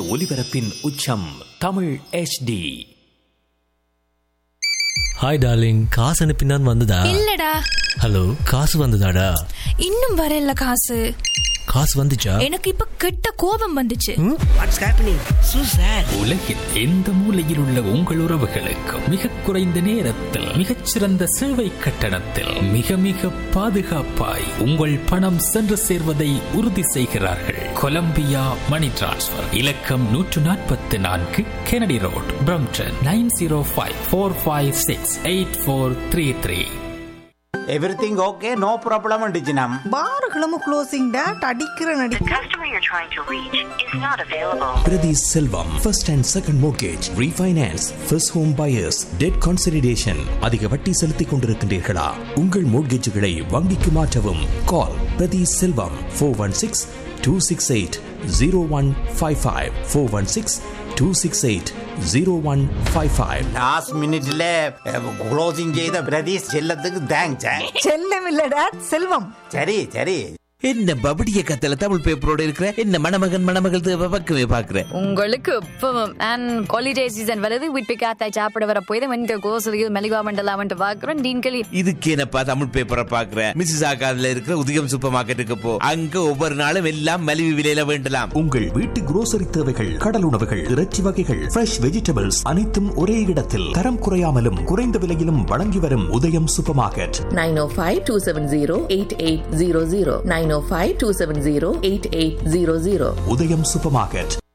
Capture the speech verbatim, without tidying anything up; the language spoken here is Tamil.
ஒலிபரப்பின் உச்சம் Tamil H D. Hi darling, காசு அனுப்பினான் வந்ததா? இல்லடா. ஹலோ, காசு வந்ததாடா? இன்னும் வரல காசு. காசு வந்துச்சா? எனக்கு இப்ப கெட்ட கோபம் வந்துச்சு. What's happening so sad. உலகின் எந்த மூலையில் உள்ள உங்கள் உறவுகளுக்கு மிக குறைந்த நேரத்தில் மிகச்சிறந்த சேவை கட்டணத்தில் மிக மிக பாதுகாப்பாய் உங்கள் பணம் சென்று சேர்வதை உறுதி செய்கிறார்கள். கொலம்பியா மணி டிரான்ஸ்ஃபர் இலக்கம் நூற்று நாற்பத்தி நான்கு Kennedy road, Brampton nine zero five four five six eight four three three. Everything okay, no problem டிஜினம். பாருகளும் closing date அடிக்கிற நடி. The customer you're trying to reach is not available. Priti Selvam, first and second mortgage, refinance, first home buyers, debt consolidation. அதிக வட்டி செலுத்திக் கொண்டிருக்கின்றீர்களா? உங்கள் மோட்கேஜுகளை வங்கிக்கு மாற்றவும். கால் பிரதி செல்வம் four one six two six eight zero one five five four one six two six eight zero one five five. Last மினிட்ல க்ளோசிங் செய்த பிரதீஷ் செல்லத்துக்கு தேங்க்ஸ். செல்லம் இல்ல டேட், செல்வம். சரி சரி. என்ன பபடிய கத்தல தமிழ் பேப்பரோட இருக்கிற என்ன மணமகன் மணமகள் பக்கமே பாக்குற. உங்களுக்கு இப்பவும் அண்ட் ஹாலிடே சீசன் வருது. வீட்டு காத்தாய் சாப்பிட வர போய் வந்து கோசலியில் மெலிவா மண்டலாம் பாக்குறேன். டீன்களி இதுக்கு என்னப்பா தமிழ் பேப்பரை பாக்குற? மிஸ்ஸஸ் ஆகாதுல இருக்கிற உதயம் சூப்பர் மார்க்கெட்டுக்கு போ. அங்க ஒவ்வொரு நாளும் எல்லாம் மலிவு விலையில வேண்டலாம். உங்கள் வீட்டு குரோசரி தேவைகள், கடல் உணவுகள், இறைச்சி வகைகள், ஃப்ரெஷ் வெஜிடபிள்ஸ் அனைத்தும் ஒரே இடத்தில் தரம் குறையாமலும் குறைந்த விலையிலும் வழங்கி வரும் உதயம் சூப்பர் மார்க்கெட். நைன் ஓ five two seven zero eight eight zero zero nine ஓ five two seven zero eight eight zero zero. உதயம் சூப்பர் மார்க்கெட்.